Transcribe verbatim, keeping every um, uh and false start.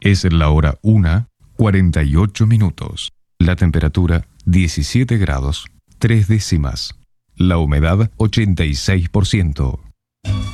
Es la hora una, cuarenta y ocho minutos. La temperatura diecisiete grados, tres décimas. La humedad ochenta y seis por ciento.